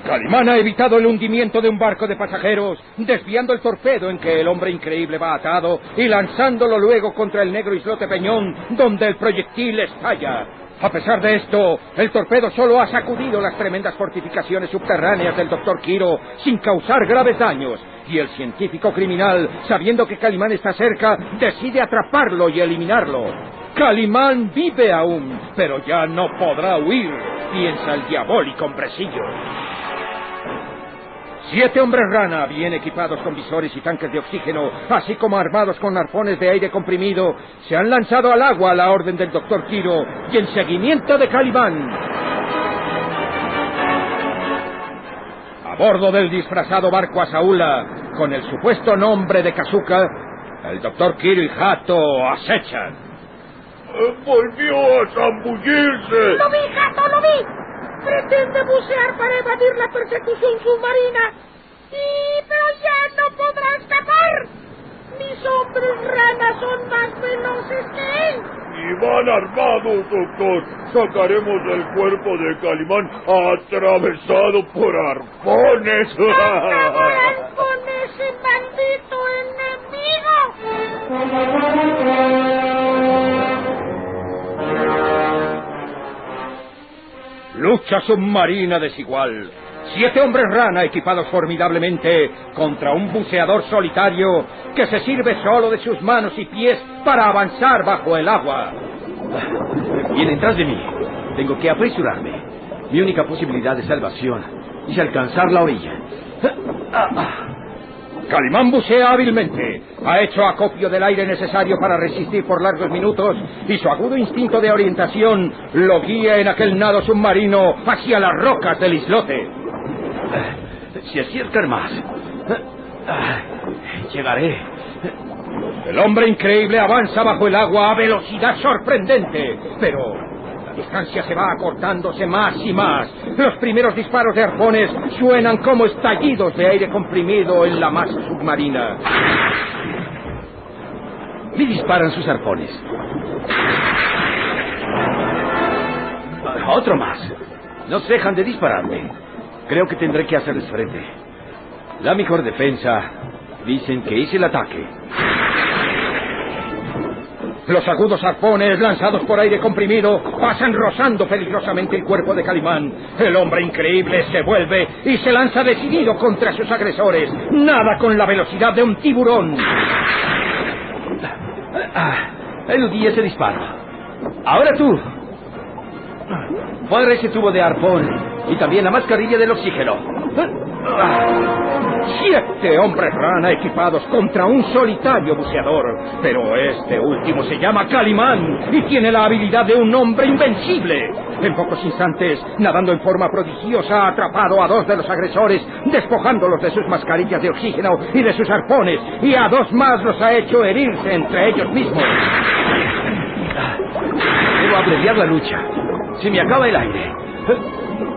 Calimán ha evitado el hundimiento de un barco de pasajeros, desviando el torpedo en que el hombre increíble va atado y lanzándolo luego contra el negro islote Peñón, donde el proyectil estalla. A pesar de esto, el torpedo solo ha sacudido las tremendas fortificaciones subterráneas del Dr. Quiro sin causar graves daños, y el científico criminal, sabiendo que Calimán está cerca, decide atraparlo y eliminarlo. Calimán vive aún, pero ya no podrá huir, piensa el diabólico hombrecillo. 7 hombres rana, bien equipados con visores y tanques de oxígeno, así como armados con arpones de aire comprimido, se han lanzado al agua a la orden del Dr. Quiro y en seguimiento de Calimán. A bordo del disfrazado barco Asaula, con el supuesto nombre de Kazuka, el Dr. Quiro y Hato acechan. ¡Volvió a zambullirse! ¡Lo vi, Hato, lo vi! Pretende bucear para evadir la persecución submarina. Pero ya no podrá escapar. Mis hombres ranas son más veloces que él. Y van armados, doctor. Sacaremos el cuerpo de Calimán atravesado por arpones. ¡Acabarán con ese maldito enemigo! Lucha submarina desigual. 7 hombres rana equipados formidablemente contra un buceador solitario que se sirve solo de sus manos y pies para avanzar bajo el agua. Vienen tras de mí. Tengo que apresurarme. Mi única posibilidad de salvación es alcanzar la orilla. Calimán bucea hábilmente. Ha hecho acopio del aire necesario para resistir por largos minutos y su agudo instinto de orientación lo guía en aquel nado submarino hacia las rocas del islote. Se acercan más. Llegaré. El hombre increíble avanza bajo el agua a velocidad sorprendente, pero la distancia se va acortándose más y más. Los primeros disparos de arpones suenan como estallidos de aire comprimido en la masa submarina. Me disparan sus arpones. Otro más. No dejan de dispararme. Creo que tendré que hacerles frente. La mejor defensa, dicen que es el ataque. Los agudos arpones lanzados por aire comprimido pasan rozando peligrosamente el cuerpo de Calimán. El hombre increíble se vuelve y se lanza decidido contra sus agresores. Nada con la velocidad de un tiburón. Eludí ese disparo. Ahora tú. Pon ese tubo de arpón y también la mascarilla del oxígeno. 7 hombres rana equipados contra un solitario buceador. Pero este último se llama Calimán y tiene la habilidad de un hombre invencible. En pocos instantes, nadando en forma prodigiosa, ha atrapado a 2 de los agresores, despojándolos de sus mascarillas de oxígeno y de sus arpones, y a 2 más los ha hecho herirse entre ellos mismos. Debo abreviar la lucha. Se me acaba el aire.